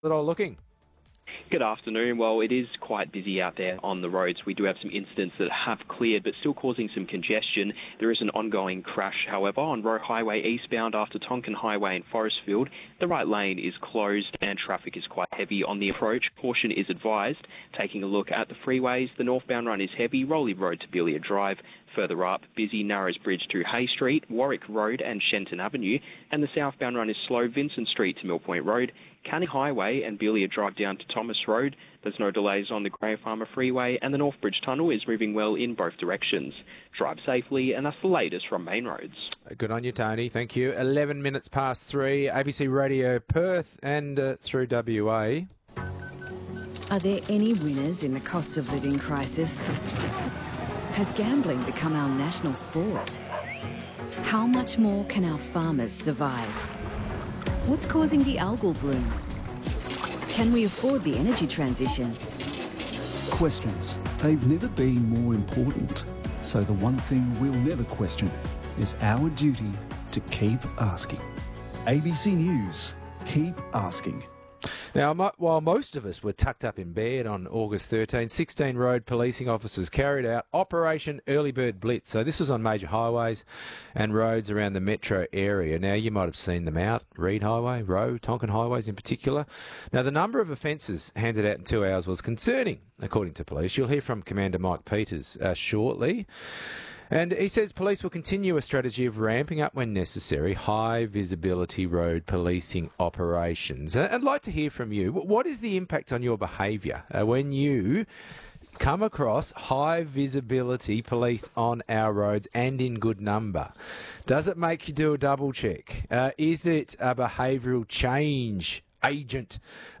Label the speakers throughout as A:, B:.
A: it all looking?
B: Good afternoon. Well, it is quite busy out there on the roads. We do have some incidents that have cleared, but still causing some congestion. There is an ongoing crash, however, on Roe Highway eastbound after Tonkin Highway in Forestfield. The right lane is closed and traffic is quite heavy on the approach. Caution is advised. Taking a look at the freeways, the northbound run is heavy, Rowley Road to Billiard Drive. Further up, busy Narrows Bridge to Hay Street, Warwick Road and Shenton Avenue, and the southbound run is slow, Vincent Street to Mill Point Road, Canning Highway and Billiard Drive down to Thomas Road. There's no delays on the Grey Farmer Freeway, and the North Bridge Tunnel is moving well in both directions. Drive safely, and that's the latest from Main Roads.
A: Good on you, Tony. Thank you. 11 minutes past 3, ABC Radio Perth and through WA.
C: Are there any winners in the cost of living crisis? Has gambling become our national sport? How much more can our farmers survive? What's causing the algal bloom? Can we afford the energy transition?
D: Questions. They've never been more important. So the one thing we'll never question is our duty to keep asking. ABC News. Keep asking.
A: Now, while most of us were tucked up in bed on August 13, 16 road policing officers carried out Operation Early Bird Blitz. So this was on major highways and roads around the metro area. Now, you might have seen them out, Reid Highway, Roe, Tonkin Highways in particular. Now, the number of offences handed out in 2 hours was concerning, according to police. You'll hear from Commander Mike Peters shortly. And he says police will continue a strategy of ramping up when necessary high visibility road policing operations. I'd like to hear from you. What is the impact on your behaviour when you come across high visibility police on our roads and in good number? Does it make you do a double check? Is it a behavioural change agent?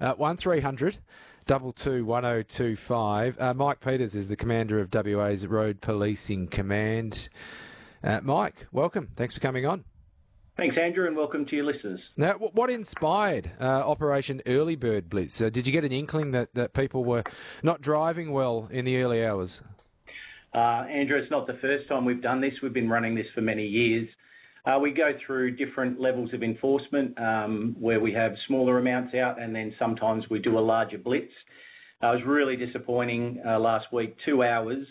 A: 1300 22 1025. Mike Peters is the commander of WA's Road Policing Command. Mike, welcome. Thanks for coming on.
E: Thanks, Andrew, and welcome to your listeners.
A: Now, what inspired Operation Early Bird Blitz? Did you get an inkling that people were not driving well in the early hours?
E: Andrew, it's not the first time we've done this. We've been running this for many years. We go through different levels of enforcement where we have smaller amounts out, and then sometimes we do a larger blitz. It was really disappointing last week, 2 hours.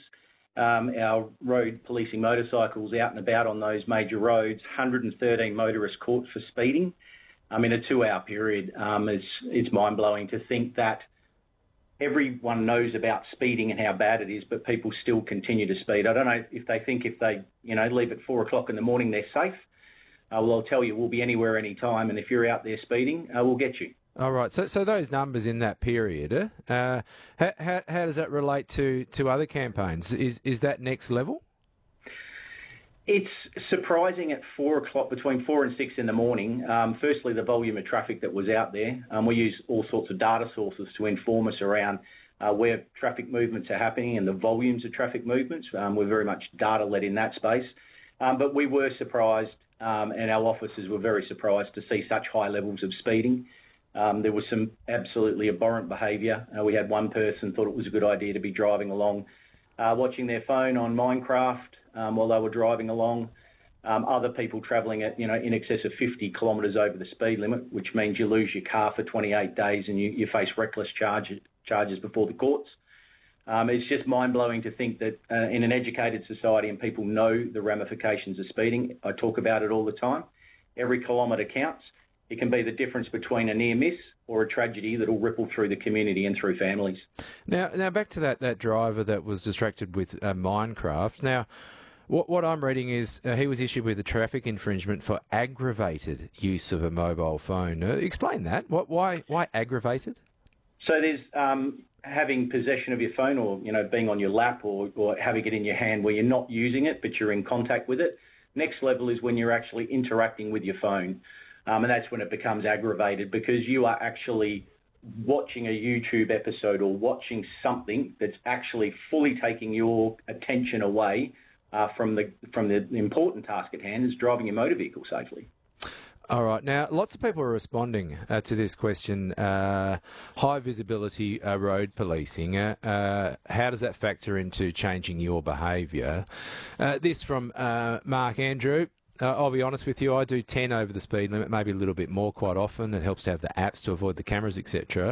E: Our road policing motorcycles out and about on those major roads, 113 motorists caught for speeding in a 2-hour period. It's mind-blowing to think that everyone knows about speeding and how bad it is, but people still continue to speed. I don't know if they think if they, leave at 4 o'clock in the morning, they're safe. Well, I'll tell you, we'll be anywhere, anytime, and if you're out there speeding, we'll get you.
A: All right. So those numbers in that period, how does that relate to other campaigns? Is that next level?
E: It's surprising at 4 o'clock, between 4 and 6 in the morning. Firstly, the volume of traffic that was out there. We use all sorts of data sources to inform us around where traffic movements are happening and the volumes of traffic movements. We're very much data-led in that space. But we were surprised, and our officers were very surprised to see such high levels of speeding. There was some absolutely abhorrent behaviour. We had one person thought it was a good idea to be driving along, watching their phone on Minecraft while they were driving along. Other people travelling at, in excess of 50 kilometres over the speed limit, which means you lose your car for 28 days and you face reckless charges before the courts. It's just mind-blowing to think that in an educated society and people know the ramifications of speeding. I talk about it all the time. Every kilometre counts. It can be the difference between a near miss or a tragedy that will ripple through the community and through families.
A: Now back to that driver that was distracted with Minecraft. Now, what I'm reading is he was issued with a traffic infringement for aggravated use of a mobile phone. Explain that. Why aggravated?
E: So there's having possession of your phone or, being on your lap or having it in your hand where you're not using it but you're in contact with it. Next level is when you're actually interacting with your phone. And that's when it becomes aggravated because you are actually watching a YouTube episode or watching something that's actually fully taking your attention away from the important task at hand, is driving your motor vehicle safely.
A: All right. Now, lots of people are responding to this question. High visibility road policing. How does that factor into changing your behaviour? This from Mark Andrew. I'll be honest with you, I do 10 over the speed limit, maybe a little bit more quite often. It helps to have the apps to avoid the cameras, etc.